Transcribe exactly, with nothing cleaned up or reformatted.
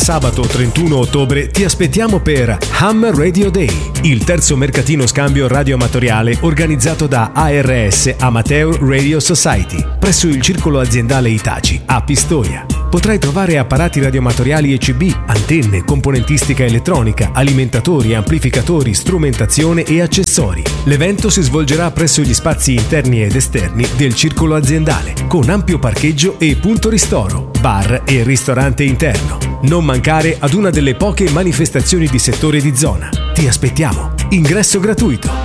sabato trentuno ottobre ti aspettiamo per Ham Radio Day, il terzo mercatino scambio radioamatoriale organizzato da A R S Amateur Radio Society, presso il circolo aziendale Hitachi a Pistoia. Potrai trovare apparati radioamatoriali E C B, antenne, componentistica elettronica, alimentatori, amplificatori, strumentazione e accessori. L'evento si svolgerà presso gli spazi interni ed esterni del circolo aziendale, con ampio parcheggio e punto ristoro, bar e ristorante interno. Non mancare ad una delle poche manifestazioni di settore di zona. Ti aspettiamo. Ingresso gratuito.